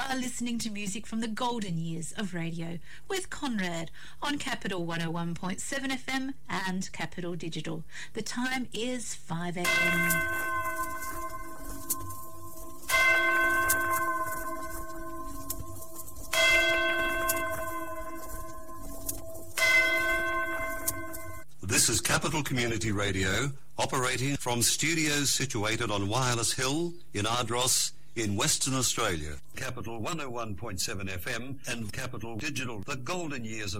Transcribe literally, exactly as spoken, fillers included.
are listening to music from the golden years of radio with Conrad on Capital one oh one point seven F M and Capital Digital. The time is five a m. This is Capital Community Radio, operating from studios situated on Wireless Hill in Ardross in Western Australia. Capital one oh one point seven F M and Capital Digital, the golden years of